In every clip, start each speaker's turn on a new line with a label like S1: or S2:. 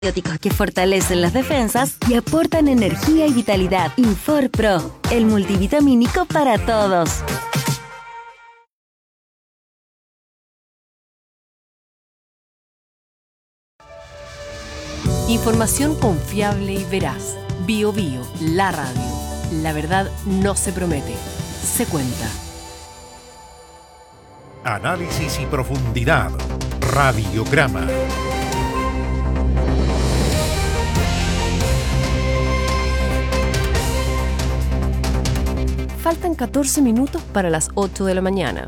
S1: Antibióticos que fortalecen las defensas y aportan energía y vitalidad. Infor Pro, el multivitamínico para todos.
S2: Información confiable y veraz. Bio Bio, la radio. La verdad no se promete, se cuenta.
S3: Análisis y profundidad. Radiograma.
S2: Faltan 14 minutos para las 8 de la mañana.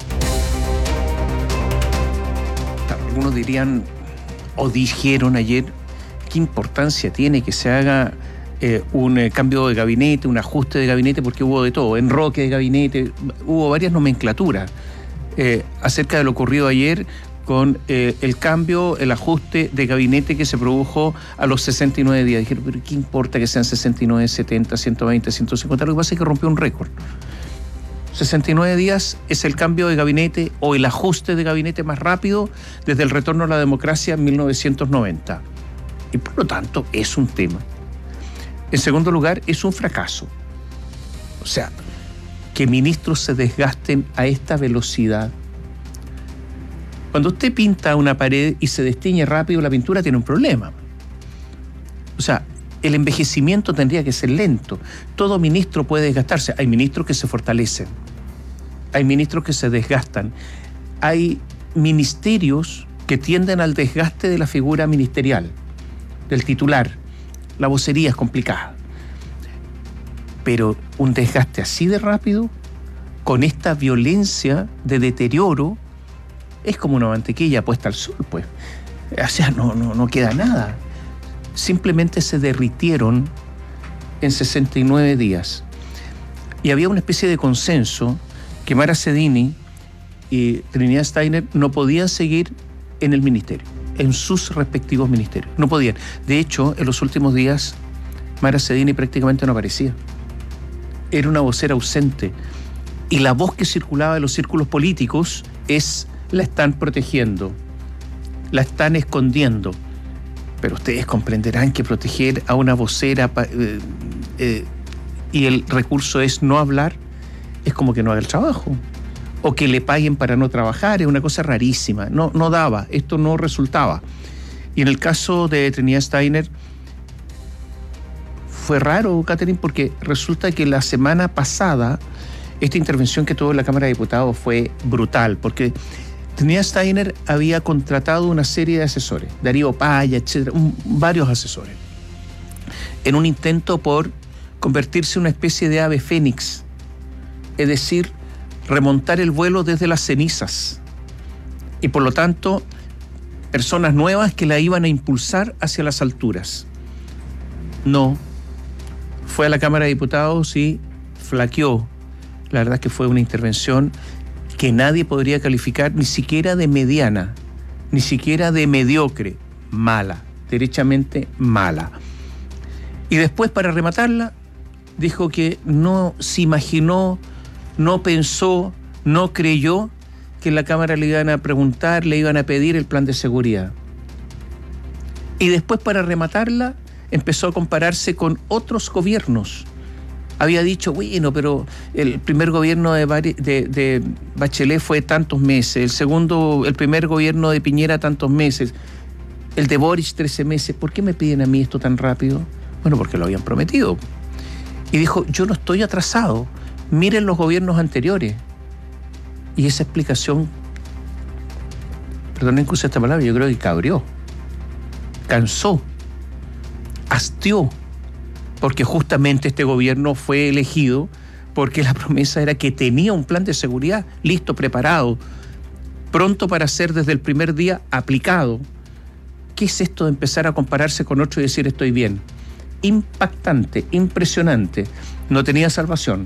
S4: Algunos dirían o dijeron ayer qué importancia tiene que se haga un cambio de gabinete, un ajuste de gabinete, porque hubo de todo, enroque de gabinete, hubo varias nomenclaturas acerca de lo ocurrido ayer con el cambio, el ajuste de gabinete que se produjo a los 69 días. Dijeron, pero ¿qué importa que sean 69, 70, 120, 150? Lo que pasa es que rompió un récord. 69 días es el cambio de gabinete o el ajuste de gabinete más rápido desde el retorno a la democracia en 1990. Y por lo tanto es un tema. En segundo lugar, es un fracaso. O sea, que ministros se desgasten a esta velocidad. Cuando usted pinta una pared y se destiñe rápido, la pintura tiene un problema. O sea, el envejecimiento tendría que ser lento. Todo ministro puede desgastarse. Hay ministros que se fortalecen. Hay ministros que se desgastan. Hay ministerios que tienden al desgaste de la figura ministerial, del titular. La vocería es complicada. Pero un desgaste así de rápido, con esta violencia de deterioro, es como una mantequilla puesta al sol, pues. O sea, no queda nada. Simplemente se derritieron en 69 días. Y había una especie de consenso que Mara Cedini y Trinidad Steiner no podían seguir en el ministerio, en sus respectivos ministerios. No podían. De hecho, en los últimos días, Mara Cedini prácticamente no aparecía. Era una vocera ausente. Y la voz que circulaba en los círculos políticos es: la están protegiendo, la están escondiendo. Pero ustedes comprenderán que proteger a una vocera y el recurso es no hablar, es como que no haga el trabajo. O que le paguen para no trabajar, es una cosa rarísima. No daba, esto no resultaba. Y en el caso de Trinidad Steiner, fue raro, Catherine, porque resulta que la semana pasada esta intervención que tuvo en la Cámara de Diputados fue brutal, porque Trinidad Steiner había contratado una serie de asesores, Darío Paya, etcétera, varios asesores, en un intento por convertirse en una especie de ave fénix, es decir, remontar el vuelo desde las cenizas, y por lo tanto, personas nuevas que la iban a impulsar hacia las alturas. No, fue a la Cámara de Diputados y flaqueó. La verdad es que fue una intervención que nadie podría calificar ni siquiera de mediana, ni siquiera de mediocre, mala, derechamente mala. Y después, para rematarla, dijo que no se imaginó, no pensó, no creyó que en la Cámara le iban a preguntar, le iban a pedir el plan de seguridad. Y después, para rematarla, empezó a compararse con otros gobiernos. Había dicho, bueno, pero el primer gobierno de Bachelet fue tantos meses, el primer gobierno de Piñera tantos meses, el de Boric 13 meses. ¿Por qué me piden a mí esto tan rápido? Bueno, porque lo habían prometido. Y dijo, yo no estoy atrasado, miren los gobiernos anteriores. Y esa explicación, perdonen que use esta palabra, yo creo que cabrió, cansó, hastió. Porque justamente este gobierno fue elegido porque la promesa era que tenía un plan de seguridad listo, preparado, pronto para ser desde el primer día aplicado. ¿Qué es esto de empezar a compararse con otro y decir estoy bien? Impactante, impresionante. No tenía salvación.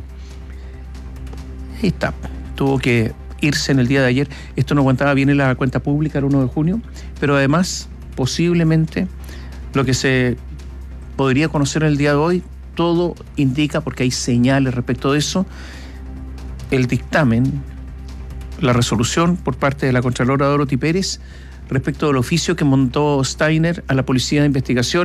S4: Ahí está. Tuvo que irse en el día de ayer. Esto no aguantaba bien en la cuenta pública el 1 de junio, pero además, posiblemente, lo que se podría conocer el día de hoy, todo indica, porque hay señales respecto de eso, el dictamen, la resolución por parte de la Contralora Dorothy Pérez respecto del oficio que montó Steiner a la Policía de Investigación